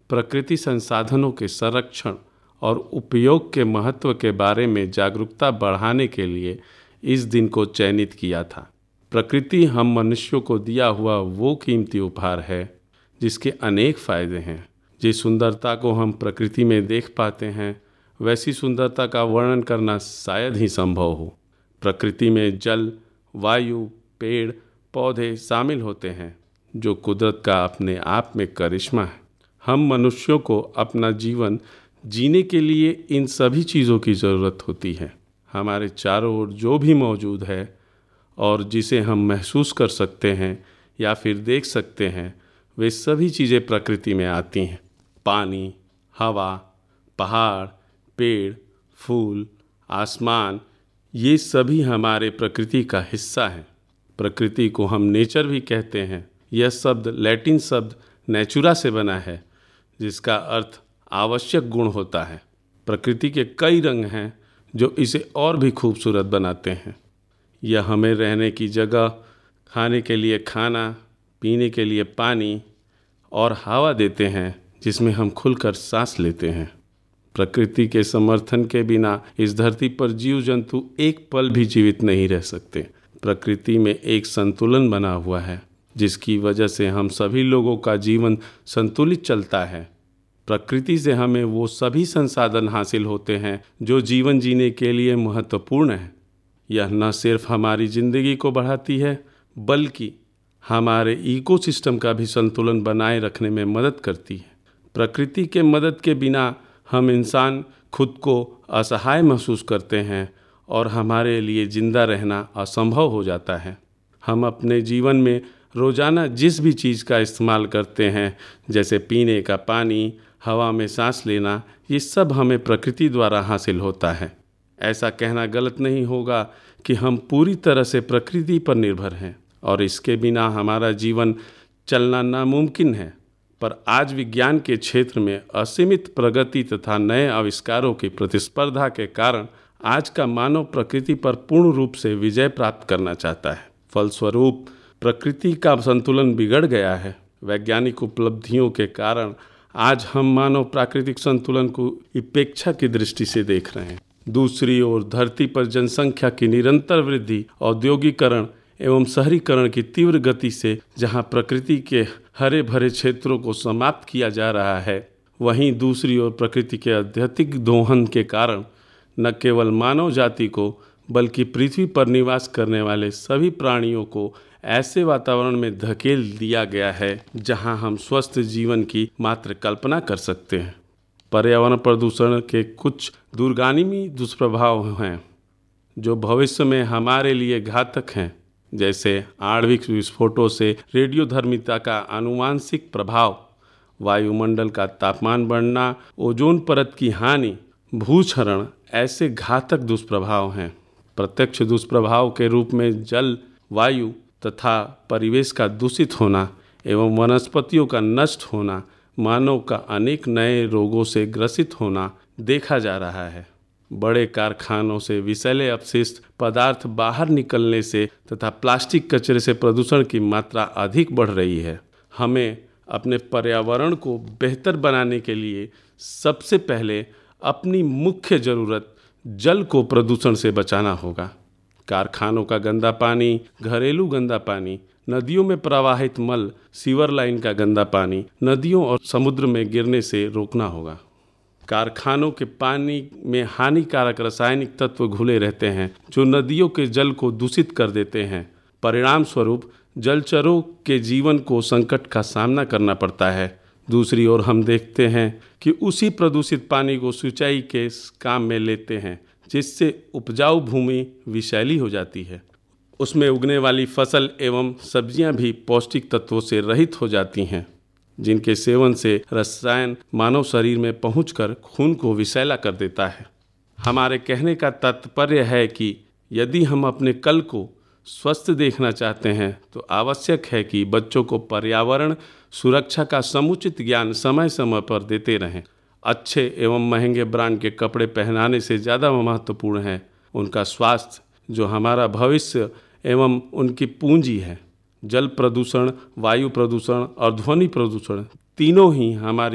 प्रकृति संसाधनों के संरक्षण और उपयोग के महत्व के बारे में जागरूकता बढ़ाने के लिए इस दिन को चयनित किया था। प्रकृति हम मनुष्यों को दिया हुआ वो कीमती उपहार है जिसके अनेक फायदे हैं। जिस सुंदरता को हम प्रकृति में देख पाते हैं वैसी सुंदरता का वर्णन करना शायद ही संभव हो। प्रकृति में जल, वायु, पेड़, पौधे शामिल होते हैं जो कुदरत का अपने आप में करिश्मा है। हम मनुष्यों को अपना जीवन जीने के लिए इन सभी चीज़ों की ज़रूरत होती है। हमारे चारों ओर जो भी मौजूद है और जिसे हम महसूस कर सकते हैं या फिर देख सकते हैं वे सभी चीज़ें प्रकृति में आती हैं। पानी, हवा, पहाड़, पेड़, फूल, आसमान, ये सभी हमारे प्रकृति का हिस्सा हैं। प्रकृति को हम नेचर भी कहते हैं। यह शब्द लैटिन शब्द नेचुरा से बना है जिसका अर्थ आवश्यक गुण होता है। प्रकृति के कई रंग हैं जो इसे और भी खूबसूरत बनाते हैं। यह हमें रहने की जगह, खाने के लिए खाना, पीने के लिए पानी और हवा देते हैं जिसमें हम खुलकर सांस लेते हैं। प्रकृति के समर्थन के बिना इस धरती पर जीव जंतु एक पल भी जीवित नहीं रह सकते। प्रकृति में एक संतुलन बना हुआ है जिसकी वजह से हम सभी लोगों का जीवन संतुलित चलता है। प्रकृति से हमें वो सभी संसाधन हासिल होते हैं जो जीवन जीने के लिए महत्वपूर्ण है। यह न सिर्फ हमारी ज़िंदगी को बढ़ाती है बल्कि हमारे इकोसिस्टम का भी संतुलन बनाए रखने में मदद करती है। प्रकृति के मदद के बिना हम इंसान खुद को असहाय महसूस करते हैं और हमारे लिए जिंदा रहना असंभव हो जाता है। हम अपने जीवन में रोज़ाना जिस भी चीज़ का इस्तेमाल करते हैं जैसे पीने का पानी, हवा में सांस लेना, ये सब हमें प्रकृति द्वारा हासिल होता है। ऐसा कहना गलत नहीं होगा कि हम पूरी तरह से प्रकृति पर निर्भर हैं और इसके बिना हमारा जीवन चलना नामुमकिन है। पर आज विज्ञान के क्षेत्र में असीमित प्रगति तथा नए आविष्कारों की प्रतिस्पर्धा के कारण आज का मानव प्रकृति पर पूर्ण रूप से विजय प्राप्त करना चाहता है। फलस्वरूप प्रकृति का संतुलन बिगड़ गया है। वैज्ञानिक उपलब्धियों के कारण आज हम मानव प्राकृतिक संतुलन को उपेक्षा की दृष्टि से देख रहे हैं। दूसरी ओर धरती पर जनसंख्या की निरंतर वृद्धि, औद्योगिकरण एवं शहरीकरण की तीव्र गति से जहां प्रकृति के हरे भरे क्षेत्रों को समाप्त किया जा रहा है, वहीं दूसरी ओर प्रकृति के अत्यधिक दोहन के कारण न केवल मानव जाति को बल्कि पृथ्वी पर निवास करने वाले सभी प्राणियों को ऐसे वातावरण में धकेल दिया गया है जहां हम स्वस्थ जीवन की मात्र कल्पना कर सकते हैं। पर्यावरण प्रदूषण के कुछ दूरगामी दुष्प्रभाव हैं जो भविष्य में हमारे लिए घातक हैं, जैसे आणविक विस्फोटों से रेडियोधर्मिता का आनुवांशिक प्रभाव, वायुमंडल का तापमान बढ़ना, ओजोन परत की हानि, भूक्षरण ऐसे घातक दुष्प्रभाव हैं। प्रत्यक्ष दुष्प्रभाव के रूप में जल, वायु तथा परिवेश का दूषित होना एवं वनस्पतियों का नष्ट होना, मानव का अनेक नए रोगों से ग्रसित होना देखा जा रहा है। बड़े कारखानों से विषैले अपशिष्ट पदार्थ बाहर निकलने से तथा प्लास्टिक कचरे से प्रदूषण की मात्रा अधिक बढ़ रही है। हमें अपने पर्यावरण को बेहतर बनाने के लिए सबसे पहले अपनी मुख्य ज़रूरत जल को प्रदूषण से बचाना होगा। कारखानों का गंदा पानी, घरेलू गंदा पानी, नदियों में प्रवाहित मल, सीवर लाइन का गंदा पानी नदियों और समुद्र में गिरने से रोकना होगा। कारखानों के पानी में हानिकारक रासायनिक तत्व घुले रहते हैं जो नदियों के जल को दूषित कर देते हैं। परिणाम स्वरूप जलचरों के जीवन को संकट का सामना करना पड़ता है। दूसरी ओर हम देखते हैं कि उसी प्रदूषित पानी को सिंचाई के काम में लेते हैं जिससे उपजाऊ भूमि विषैली हो जाती है। उसमें उगने वाली फसल एवं सब्जियां भी पौष्टिक तत्वों से रहित हो जाती हैं जिनके सेवन से रसायन मानव शरीर में पहुंचकर खून को विषैला कर देता है। हमारे कहने का तात्पर्य है कि यदि हम अपने कल को स्वस्थ देखना चाहते हैं तो आवश्यक है कि बच्चों को पर्यावरण सुरक्षा का समुचित ज्ञान समय समय पर देते रहें। अच्छे एवं महंगे ब्रांड के कपड़े पहनाने से ज़्यादा महत्वपूर्ण है उनका स्वास्थ्य जो हमारा भविष्य एवं उनकी पूंजी है। जल प्रदूषण, वायु प्रदूषण और ध्वनि प्रदूषण तीनों ही हमारी